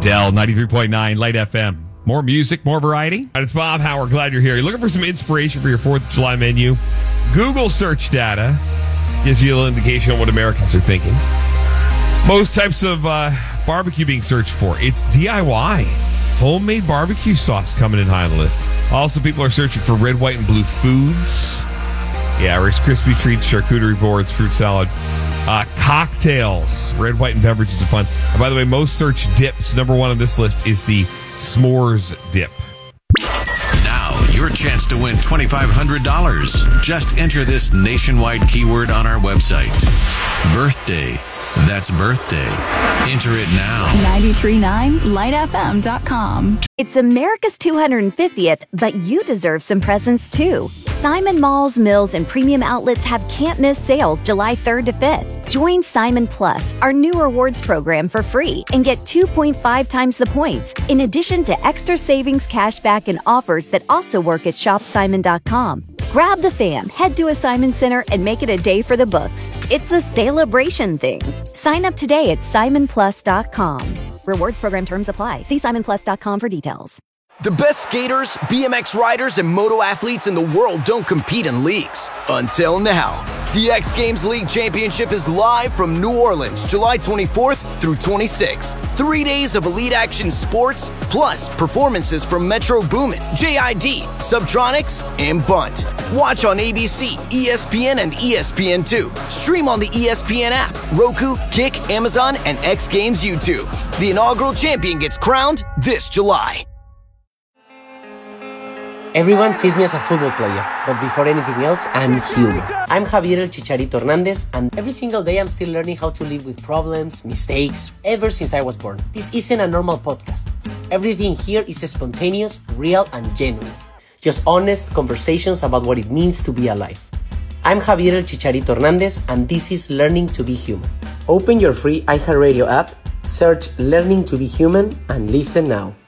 Adele, 93.9 Light FM. More music, more variety. And it's Bob Howard. Glad you're here. You're looking for some inspiration for your 4th of July menu? Google search data gives you a little indication on what Americans are thinking. Most types of barbecue being searched for. It's DIY. Homemade barbecue sauce coming in high on the list. Also, people are searching for red, white, and blue foods. Yeah, Rice Krispie treats, charcuterie boards, fruit salad. Cocktails. Red, white, and beverages are fun. And by the way, most searched dips, number one on this list is the s'mores dip. Now, your chance to win $2,500. Just enter this nationwide keyword on our website. Birthday. That's birthday. Enter it now. 93.9 lightfm.com. It's America's 250th, but you deserve some presents too. Simon Malls, Mills, and premium outlets have can't-miss sales July 3rd to 5th. Join Simon Plus, our new rewards program, for free and get 2.5 times the points, in addition to extra savings, cashback, and offers that also work at shopsimon.com. Grab the fam, head to a Simon Center, and make it a day for the books. It's a celebration thing. Sign up today at simonplus.com. Rewards program terms apply. See simonplus.com for details. The best skaters, BMX riders, and moto athletes in the world don't compete in leagues. Until now. The X Games League Championship is live from New Orleans, July 24th through 26th. 3 days of elite action sports, plus performances from Metro Boomin, JID, Subtronics, and Bunt. Watch on ABC, ESPN, and ESPN2. Stream on the ESPN app, Roku, Kick, Amazon, and X Games YouTube. The inaugural champion gets crowned this July. Everyone sees me as a football player, but before anything else, I'm human. I'm Javier El Chicharito Hernandez, and every single day I'm still learning how to live with problems, mistakes, ever since I was born. This isn't a normal podcast. Everything here is spontaneous, real, and genuine. Just honest conversations about what it means to be alive. I'm Javier El Chicharito Hernandez, and this is Learning to be Human. Open your free iHeartRadio app, search Learning to be Human, and listen now.